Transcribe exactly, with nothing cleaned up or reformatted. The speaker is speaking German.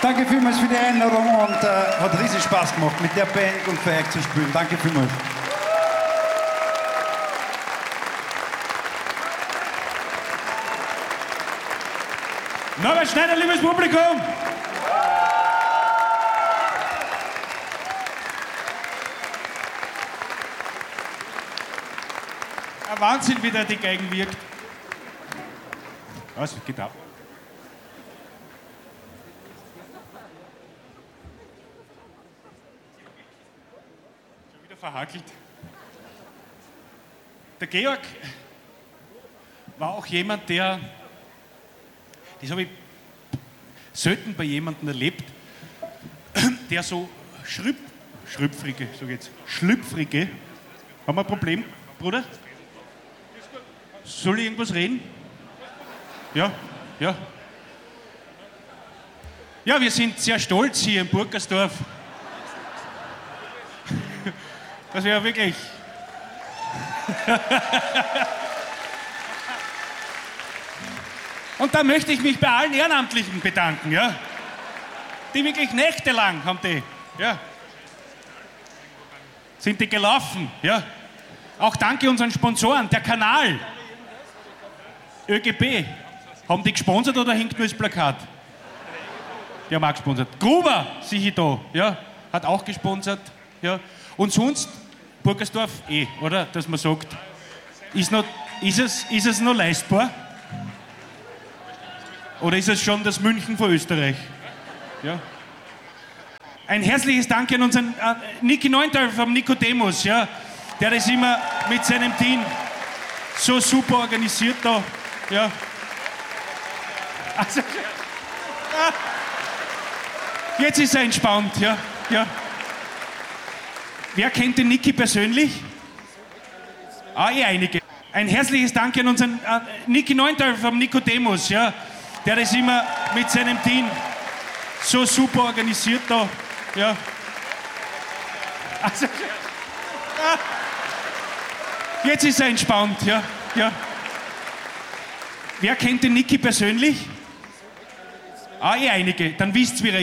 Danke vielmals für die Einladung und äh, hat riesig Spaß gemacht, mit der Band und für euch zu spielen. Danke vielmals. Norbert Schneider, liebes Publikum! Ein Wahnsinn, wie der die Geigen wirkt. Was geht ab? Schon wieder verhakelt. Der Georg war auch jemand, der, das habe ich selten bei jemandem erlebt, der so schrüp, schrüpfrige, so geht's, schlüpfrige, haben wir ein Problem, Bruder? Soll ich irgendwas reden? Ja, ja. Ja, wir sind sehr stolz hier in Burgersdorf. Das wäre wirklich... Und da möchte ich mich bei allen Ehrenamtlichen bedanken, ja? Die wirklich nächtelang haben die, ja? Sind die gelaufen, ja? Auch danke unseren Sponsoren, der Kanal, ÖGB. Haben die gesponsert oder hängt nur das Plakat? Die haben auch gesponsert. Gruber, sehe ich da, ja? Hat auch gesponsert, ja? Und sonst, Burgersdorf eh, oder? Dass man sagt, ist, noch, ist, es, ist es noch leistbar? Oder ist es schon das München von Österreich? Ja. Ein herzliches Dank an unseren äh, Niki Neuntal vom Nikodemus, ja, der das immer mit seinem Team so super organisiert da. Ja. Also, ah, jetzt ist er entspannt, ja, ja. Wer kennt den Niki persönlich? Ah, eh einige. Ein herzliches Dank an unseren äh, Niki Neuntal vom Nikodemus, ja, der das immer mit seinem Team so super organisiert da. Ja. Also, ah, jetzt ist er entspannt, ja, ja. Wer kennt den Niki persönlich? Ah, eh einige. Dann wisst ihr, wie er